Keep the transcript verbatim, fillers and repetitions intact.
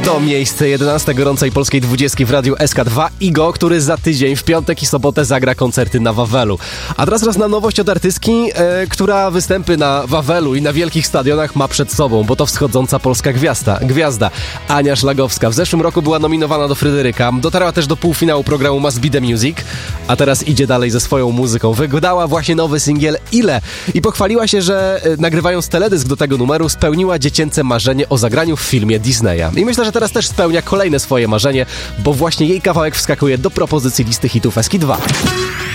To miejsce jedenaste gorącej polskiej dwudziestki w Radiu S K dwa. Igo, który za tydzień w piątek i sobotę zagra koncerty na Wawelu. A teraz raz na nowość od artystki, e, która występy na Wawelu i na wielkich stadionach ma przed sobą, bo to wschodząca polska gwiazda. Gwiazda Ania Szlagowska. W zeszłym roku była nominowana do Fryderyka, dotarła też do półfinału programu Must Be The Music, a teraz idzie dalej ze swoją muzyką. Wydała właśnie nowy singiel Ile i pochwaliła się, że e, nagrywając teledysk do tego numeru spełniła dziecięce marzenie o zagraniu w filmie Disneya. I myślę, że teraz też spełnia kolejne swoje marzenie, bo właśnie jej kawałek wskakuje do propozycji listy hitów S K dwa.